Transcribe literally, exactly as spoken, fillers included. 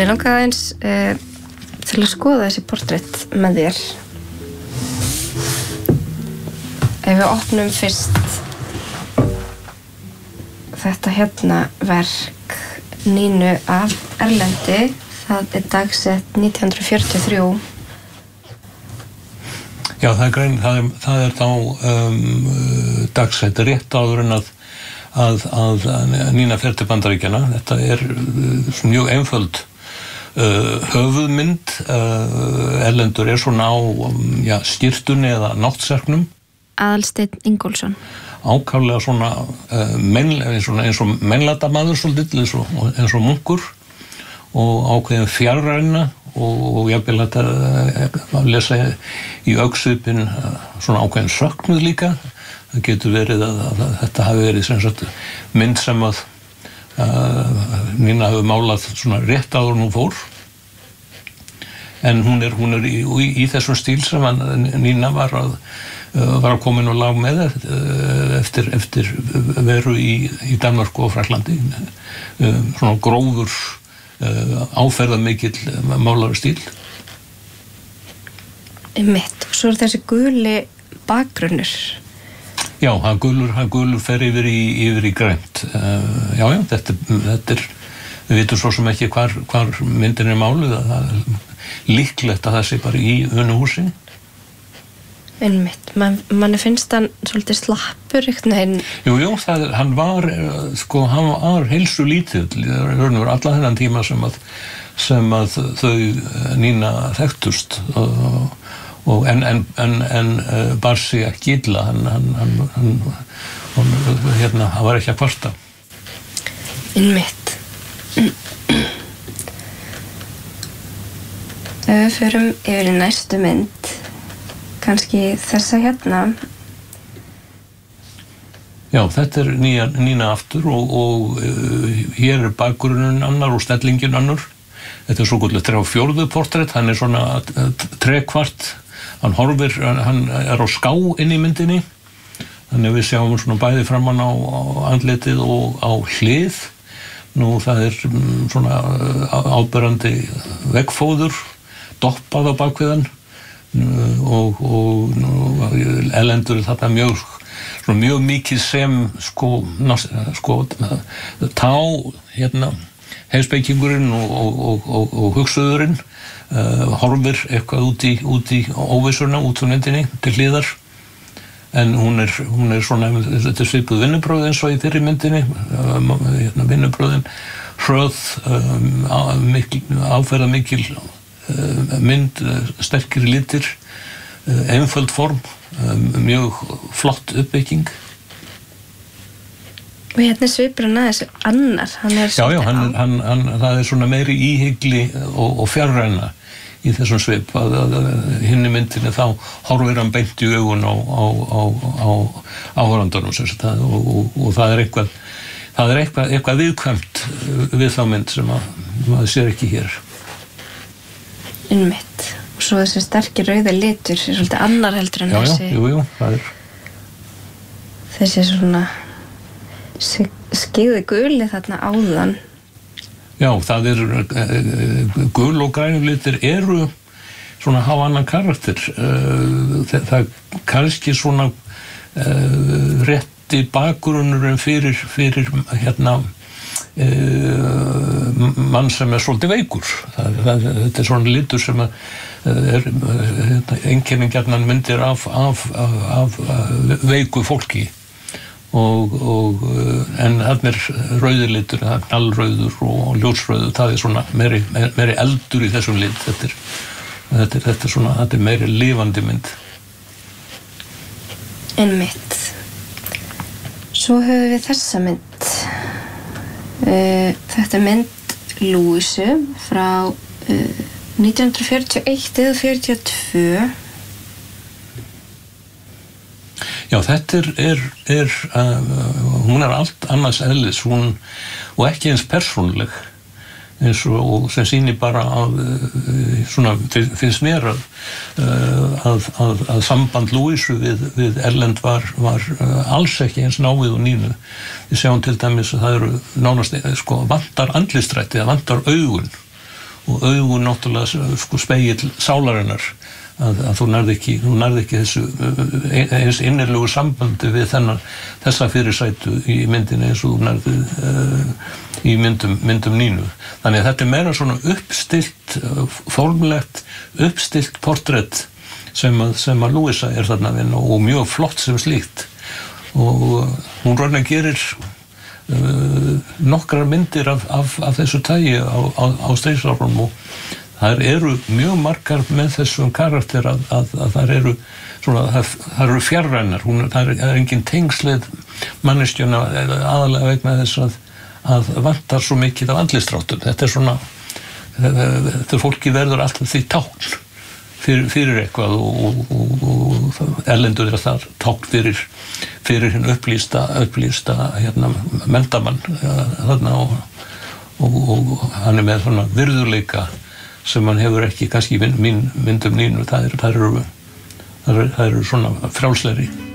Mér langaði eins uh, til að skoða þessi portrett með þér. Ef við opnum fyrst þetta hérna verk Nínu af Erlendi, það er dagsett nítján hundruð fjörutíu og þrjú. Já, það er grein, það er, það er þá um, dagsett rétt áður en að, að, að Nína fer til Bandaríkjanna. Þetta er uh, mjög einföld uh, höfuðmynd. Uh, Erlendur er svona á um, já, skyrtunni eða náttserknum. Aðalsteinn Ingólfsson. Ákaflega svona, uh, menn, eins og, eins og mennlata maður svolítið, eins og, eins og munkur og ákveðin fjarræna og, og jafnvel þetta að lesa í augsvipin svona ákveðin söknuð líka. Það getur verið að, að, að þetta hafi verið sem sagt mynd sem að uh, Nína hafi málað svona rétt áður en hún fór. En hún er, hún er í, í, í þessum stíl sem að Nína var að var að koma inn og lag með eftir, eftir veru í, í Danmörku og Fraklandi. Svona grófur, áferðamikill málarastíl. Einmitt. Svo er þessi guli bakgrunnur. Já, hann gulur, hann gulur fer yfir í, yfir í grænt. Já, já, þetta, þetta er, við vitum svo sem ekki hvar, hvar myndin er máluð, að það er líklegt að það sé bara í Unuhúsi. Einmitt, Man, manni finnst hann svolítið slappur eitthvað einn. Jú, jú, það, hann var, sko, hann var heilsu lítill, allan þennan tíma sem að, sem að þau Nína þekktust og, og en, en, en, en bar sig ekki illa, hann, hann, hann, hann, hann, hérna, hann var ekki að kvarta. Einmitt. Ef við förum yfir í næstu mynd, kannski þessa hérna. Já, þetta er nýja, Nína aftur og, og uh, hér er bakgrunninn annar og stellingin annar. Þetta er svo gullu þrjá fjórðu portrett, hann er svona uh, trekvart, hann horfir, hann er á ská inn í myndinni, þannig við sjáum svona bæði framan á, á andlitið og á hlið. Nú það er um, svona uh, áberandi veggfóður, doppað á bakviðan. og, og, og Erlendur er þarna mjög, mjög mikið sem sko, sko tá hérna heimspekingurinn og, og, og, og hugsuðurinn uh, horfir eitthvað út í, út í óvissuna út úr myndinni til hliðar en hún er, hún er svona þetta er svipuð vinnubröð eins og í þeirri myndinni uh, hérna, vinnubröðin hröð um, mikil, áferða mikil mynd, sterkir litir, einföld form, mjög flott uppbygging. Og hérna svipur hann aðeins annar, hann er já, já, hann, hann, hann, það er svona meiri íhygli og, og fjarræna í þessum svip að, að, að hinni myndinni þá horfir hann beint í augun á, á, á, á áhorfendunum og, og, og það er eitthvað það er eitthvað, eitthvað viðkvæmt við þá mynd sem að maður sér ekki hér. Einmitt. Og svo þessi sterkir rauða litur er svolítið annar heldur en já, þessi. Já, jú, jú, það er. Þessi svona skeiði guli þarna áðan. Já, það er gul og grænum litir eru svona hafa annan karakter. Það, það kannski svona uh, rétti bakgrunnurinn fyrir, fyrir hérna Uh, mann sem er svolítið veikur það, það, þetta er svona litur sem er einkennin gjarnan myndir af, af, af, af veiku fólki og, og en þarna er rauður litur, það er knallrauður og ljósrauður, það er svona meiri, meiri eldur í þessum lit þetta er, þetta er, þetta er svona þetta er meiri lifandi mynd. Einmitt. Svo höfum við þessa mynd. Uh, þetta er mynd Lúísu frá uh, nítján hundruð fjörutíu og eitt eða fjörutíu og tvö. Já, þetta er, er, er uh, hún er allt annars eðlis, hún, og ekki eins persónuleg, eins og, og sem sýnir bara að, uh, svona, finnst mér að, uh, að, að, að samband Lúísu við, við Erlend var, var uh, alls ekki eins náið og Nínu. Við sjáum til dæmis að það eru nánast, sko, vantar andlitsdrætti, það vantar augun og augun náttúrulega sko spegill sálarinnar, að, að þú nærði ekki, þú nærði ekki þessu eins innirlegu sambandi við þennan, þessa fyrirsætu í myndinni eins og þú nærði uh, í myndum, myndum Nínu. Þannig að þetta er meira svona uppstillt, formlegt, uppstillt portrett sem að, sem að Louisa er þarna vinn og mjög flott sem slíkt. Og hún raun að gerir uh, nokkrar myndir af, af, af þessu tagi á, á, á stríðsárunum og þær eru mjög margar með þessum karakter að, að, að þær eru svona, það, þær eru fjarrænar, hún, það er engin tengslið manneskjuna aðalega vegna þess að, að vantar svo mikið af andlitsdráttum. Þetta er svona, þetta fólki verður alltaf því tákn fyrir, fyrir eitthvað og, og, og, og erlendur er þar tákn fyrir, fyrir hinn upplýsta, upplýsta hérna, menntamann þarna og, og, og hann er með svona virðuleika sem hann hefur ekki, kannski í mín myndum Nínu, það eru, það eru, það eru, það eru svona frjálslegri.